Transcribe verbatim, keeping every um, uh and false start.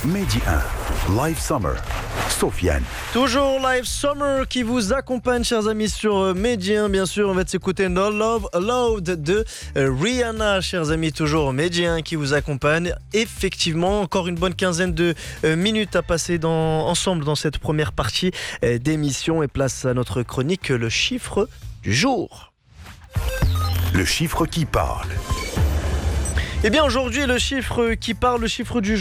Mehdi un, Live Summer, Sofiane. Toujours Live Summer qui vous accompagne, chers amis, sur Mehdi un. Bien sûr, on va s'écouter No Love Allowed de Rihanna, chers amis. Toujours Mehdi un qui vous accompagne. Effectivement, encore une bonne quinzaine de minutes à passer dans, ensemble dans cette première partie d'émission. Et place à notre chronique, le chiffre du jour. Le chiffre qui parle. Eh bien, aujourd'hui, le chiffre qui parle, le chiffre du jour.